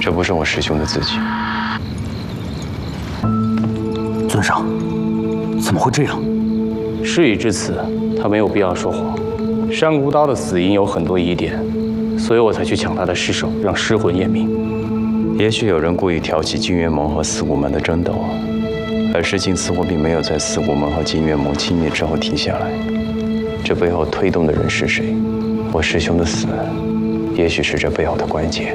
这不是我师兄的字迹。 尊上，怎么会这样？ 事已至此，他没有必要说谎。山孤刀的死因有很多疑点，所以我才去抢他的尸首，让尸魂验明。 也许有人故意挑起金元盟和四古门的争斗，而石镜似乎并没有在四古门和金元盟熄灭之后停下来。这背后推动的人是谁？我师兄的死，也许是这背后的关键。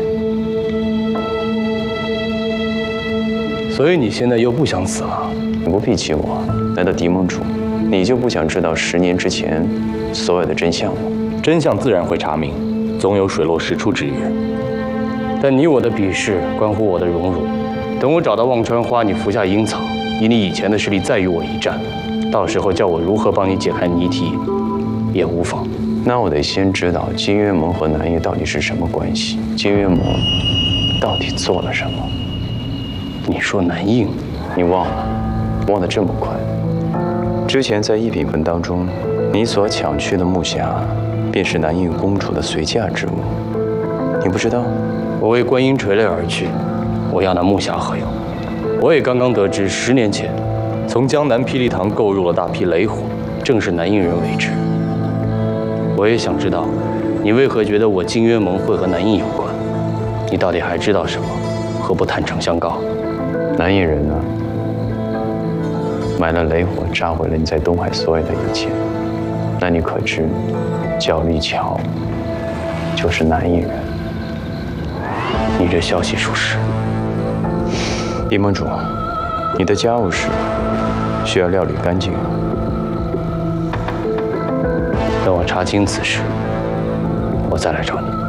所以你现在又不想死了？ 你不必急我。难道狄盟主，你就不想知道10年之前所有的真相吗？ 真相自然会查明，总有水落石出之日。 但你我的比试关乎我的荣辱。等我找到忘川花，你服下阴草，以你以前的实力再与我一战，到时候叫我如何帮你解开谜题，也无妨。 那我得先知道金渊盟和南叶到底是什么关系，金渊盟到底做了什么？ 你说南印， 你忘了？忘得这么快？之前在一品坟当中，你所抢去的木匣，便是南印公主的随嫁之物。你不知道？ 我为观音垂泪而去，我要那木匣何用？我也刚刚得知，10年前，从江南霹雳堂购入了大批雷火，正是南印人为之。我也想知道，你为何觉得我金渊盟会和南印有关？你到底还知道什么？何不坦诚相告？ 南印人呢？买了雷火，炸毁了你在东海所有的一切。那你可知，焦立桥就是南印人？ 你这消息属实。 狄盟主，你的家务事需要料理干净。 等我查清此事，我再来找你。